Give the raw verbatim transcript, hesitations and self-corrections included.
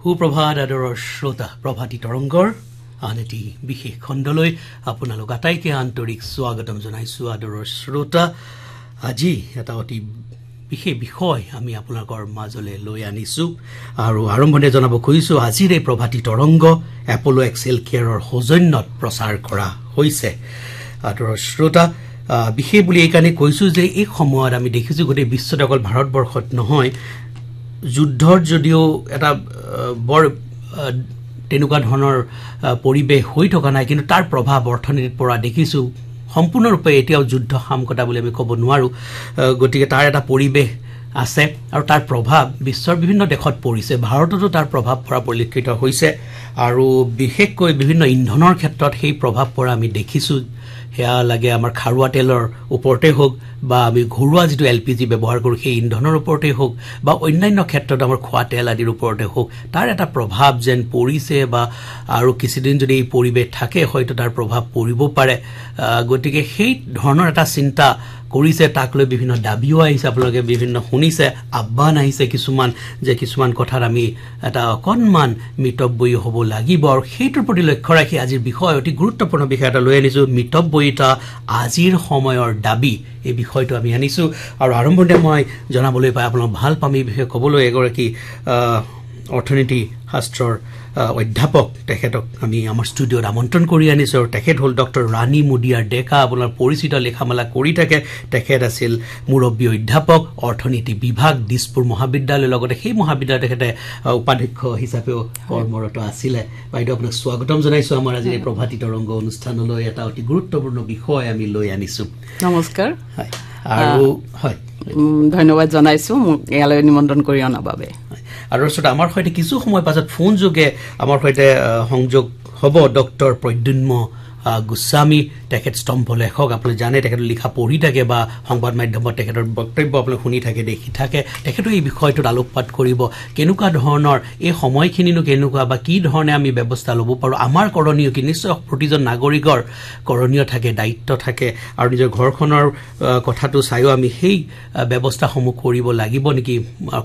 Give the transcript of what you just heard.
সুপ্ৰভাত আদৰৰ শ্ৰোতা প্ৰভাতী তৰংগৰ আন এটি বিশেষ খণ্ডলৈ আপোনালোক আটাইকে আন্তৰিক স্বাগতম জনাইছো আদৰৰ শ্ৰোতা আজি এটা অতি বিশেষ বিষয় আমি আপোনালোকৰ মাজলৈ লৈ আনিছো আৰু আৰম্ভণিতে জনাব খুজিছো আজিৰ এই প্ৰভাতী তৰংগ এপলো এক্সেল কেয়াৰৰ সৌজন্যত প্ৰচাৰ কৰা হৈছে আদৰৰ শ্ৰোতা বিশেষ বুলি এই কাৰণে কৈছো যে এই সময়ত আমি দেখিছো গোটেই বিশ্বত অকল ভাৰতবৰ্ষত নহয় যুদ্ধৰ যদিও এটা বৰ তেনেকুৱা ধৰণৰ পৰিবেশ হৈ থকা নাই কিন্তু তাৰ প্ৰভাৱ অৰ্থনীতিত পৰা দেখিছো সম্পূৰ্ণৰূপে এতিয়াও যুদ্ধ সামকতা বুলি আমি ক'ব নোৱাৰো গতিকে তাৰ এটা পৰিবেশ আছে আৰু তাৰ প্ৰভাৱ বিশ্বৰ বিভিন্ন দেশত পৰিছে ভাৰততো তাৰ প্ৰভাৱ পৰা পৰিলক্ষিত হৈছে আৰু বিশেষকৈ বিভিন্ন ইন্ধনৰ ক্ষেত্ৰত সেই প্ৰভাৱ পৰা আমি দেখিছো হেয়া লাগে আমাৰ খাৰুৱা তেলৰ ওপৰতে হোক বা আমি ঘৰুৱা যিটো এলপিজি ব্যৱহাৰ কৰো সেই ইন্ধনৰ ওপৰতে হোক বা অন্যান্য ক্ষেত্ৰত আমাৰ খোৱা তেল আদিৰ ওপৰতে হোক তাৰ এটা প্ৰভাৱ যেন পৰিছে বা আৰু কিছুদিন যদি এই পৰিবেশ থাকে হয়তো তাৰ প্ৰভাৱ পৰিব পাৰে গতিকে সেই ধৰণৰ এটা চিন্তা কৰিছে তাক লৈ বিভিন্ন দাবীও আহিছে আপোনালোকে বিভিন্ন শুনিছে আহ্বান আহিছে কিছুমান যে কিছুমান কথাত আমি এটা অকণমান মিতব্যয়ী হ'ব লাগিব আৰু সেইটোৰ প্ৰতি লক্ষ্য ৰাখি আজিৰ বিষয় অতি গুৰুত্বপূৰ্ণ বিষয় এটা লৈ আনিছো মিতব্যয়িতা আজিৰ সময়ৰ দাবী এই বিষয়টো আমি আনিছো আৰু আৰম্ভণিতে মই জনাবলৈ পাই আপোনালোক ভাল পাম এই বিষয়ে ক'বলৈ এগৰাকী অৰ্থনীতি শাস্ত্ৰৰ অধ্যাপক তেখেতক আমি আমাৰ ষ্টুডিঅ'ত আমন্ত্ৰণ কৰি আনিছো আৰু তেখেত হ'ল ডক্টৰ ৰাণী মুদিয়াৰ ডেকা আপোনাৰ পৰিচিত লেখামেলা কৰি থাকে তেখেত আছিল মুৰব্বী অধ্যাপক অৰ্থনীতি বিভাগ দিছপুৰ মহাবিদ্যালয়ৰ লগতে সেই মহাবিদ্যালয়ত তেখেতে উপাধ্যক্ষ হিচাপেও কৰ্মৰত আছিলে বাইদেউ আপোনাক স্বাগতম জনাইছো আমাৰ আজি এই প্ৰভাতী তৰংগ অনুষ্ঠানলৈ এটা অতি গুৰুত্বপূৰ্ণ বিষয় আমি লৈ আনিছো নমস্কাৰ হয় আৰু হয় ধন্যবাদ জনাইছো মোক ইয়ালৈ নিমন্ত্ৰণ কৰি অনাৰ বাবে আৰু সৈতে আমাৰ সৈতে কিছু সময় পাছত ফোন যোগে আমাৰ সৈতে সংযোগ হ'ব ডক্টৰ প্ৰদ্যুন্ম গোস্বামী তেখেত স্তম্ভ লেখক আপুনি জানে তেখেত লিখা পঢ়ি থাকে বা সংবাদ মাধ্যমত তেখেতৰ বক্তব্য আপুনি শুনি থাকে দেখি থাকে তেখেতো এই বিষয়টোত আলোকপাত কৰিব কেনেকুৱা ধৰণৰ এই সময়খিনিনো কেনেকুৱা বা কি ধৰণে আমি ব্যৱস্থা ল'ব পাৰোঁ আমাৰ কৰণীয় কি নিশ্চয় প্ৰতিজন নাগৰিকৰ কৰণীয় থাকে দায়িত্ব থাকে আৰু নিজৰ ঘৰখনৰ কথাটো চাইও আমি সেই ব্যৱস্থাসমূহ কৰিব লাগিব নেকি